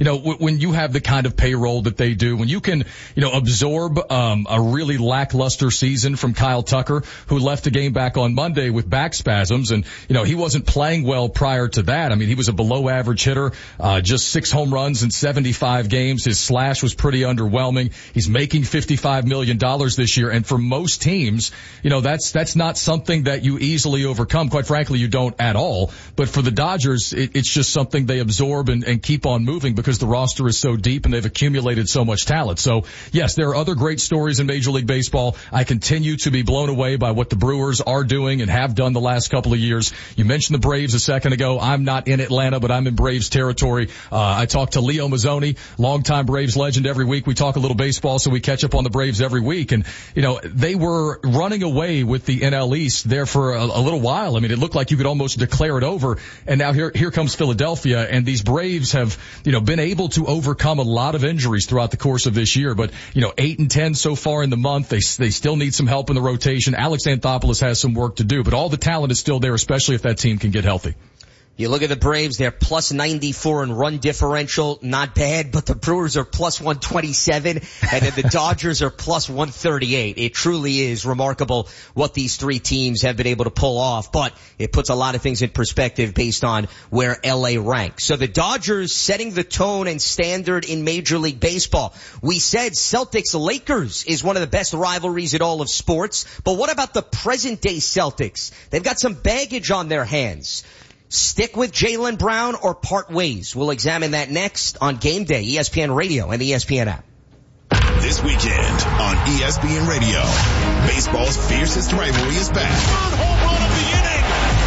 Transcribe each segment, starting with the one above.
when you have the kind of payroll that they do, when you can, absorb a really lackluster season from Kyle Tucker, who left the game back on Monday with back spasms, and he wasn't playing well prior to that. I mean, he was a below average hitter, just 6 home runs in 75 games. His slash was pretty underwhelming. He's making $55 million this year, and for most teams, that's not something that you easily overcome. Quite frankly, you don't at all. But for the Dodgers, it's just something they absorb and keep on moving because the roster is so deep and they've accumulated so much talent. So yes, there are other great stories in Major League Baseball. I continue to be blown away by what the Brewers are doing and have done the last couple of years. You mentioned the Braves a second ago. I'm not in Atlanta, but I'm in Braves territory. I talked to Leo Mazzoni, longtime Braves legend. Every week we talk a little baseball, so we catch up on the Braves every week. And, they were running away with the NL East there for a little while. I mean, it looked like you could almost declare it over. And now here comes Philadelphia, and these Braves have, been able to overcome a lot of injuries throughout the course of this year. But, 8-10 so far in the month. They still need some help in the rotation. Alex Anthopoulos has some work to do, but all the talent is still there, especially if that team can get healthy. You look at the Braves, they're plus 94 in run differential, not bad, but the Brewers are plus 127, and then the Dodgers are plus 138. It truly is remarkable what these three teams have been able to pull off, but it puts a lot of things in perspective based on where LA ranks. So the Dodgers setting the tone and standard in Major League Baseball. We said Celtics-Lakers is one of the best rivalries in all of sports, but what about the present-day Celtics? They've got some baggage on their hands. Stick with Jaylen Brown or part ways? We'll examine that next on Game Day, ESPN Radio and the ESPN app. This weekend on ESPN Radio, baseball's fiercest rivalry is back. Third home run of the inning.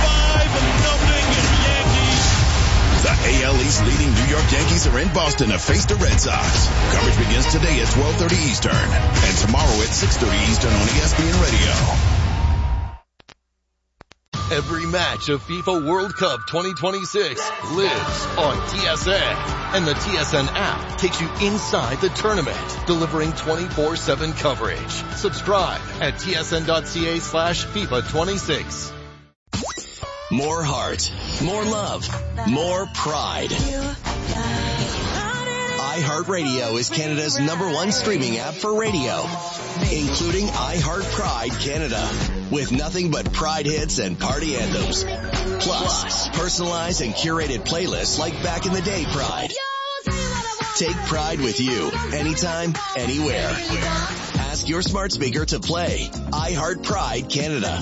5-0 Yankees. The AL East leading New York Yankees are in Boston to face the Red Sox. Coverage begins today at 12:30 Eastern and tomorrow at 6:30 Eastern on ESPN Radio. Every match of FIFA World Cup 2026 lives on TSN. And the TSN app takes you inside the tournament, delivering 24/7 coverage. Subscribe at tsn.ca/FIFA26. More heart, more love, more pride. iHeartRadio is Canada's #1 streaming app for radio, including iHeart Pride Canada, with nothing but Pride hits and party anthems. Plus, personalized and curated playlists like Back in the Day Pride. Take Pride with you, anytime, anywhere. Ask your smart speaker to play iHeart Pride Canada.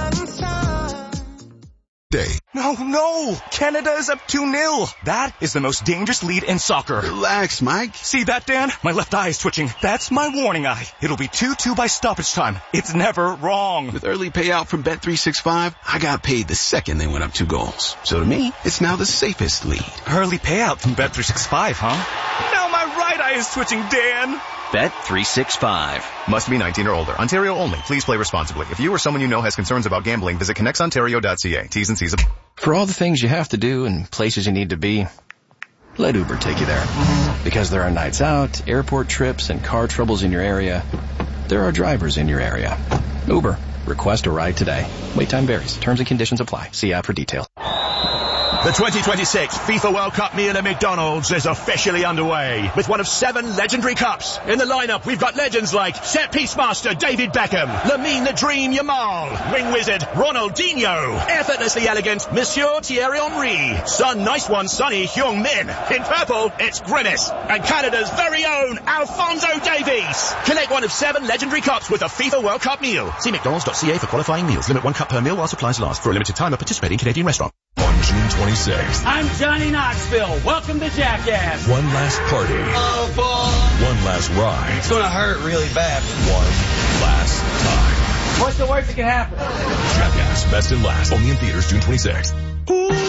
Day. No! Canada is up 2-0. That is the most dangerous lead in soccer. Relax, Mike. See that, Dan? My left eye is twitching. That's my warning eye. It'll be 2-2 by stoppage time. It's never wrong. With early payout from Bet365, I got paid the second they went up 2 goals. So to me, it's now the safest lead. Early payout from Bet365, huh? Now my right eye is twitching, Dan. Bet365. Must be 19 or older. Ontario only. Please play responsibly. If you or someone you know has concerns about gambling, visit connectsontario.ca. T's and C's apply. For all the things you have to do and places you need to be, let Uber take you there. Because there are nights out, airport trips, and car troubles in your area. There are drivers in your area. Uber. Request a ride today. Wait time varies. Terms and conditions apply. See app for details. The 2026 FIFA World Cup meal at McDonald's is officially underway with one of 7 legendary cups. In the lineup, we've got legends like set piece master David Beckham, Lamine the Dream Yamal, wing wizard Ronaldinho, effortlessly elegant Monsieur Thierry Henry, Sun Nice One Sonny Heung-min. In purple, it's Grimace, and Canada's very own Alphonso Davies. Collect one of 7 legendary cups with a FIFA World Cup meal. See McDonald's.ca for qualifying meals. Limit 1 cup per meal while supplies last. For a limited time at participating Canadian restaurant. On June 26th. I'm Johnny Knoxville. Welcome to Jackass. One last party. Oh, boy. One last ride. It's going to hurt really bad. One last time. What's the worst that can happen? Jackass, best and last. Only in theaters June 26th.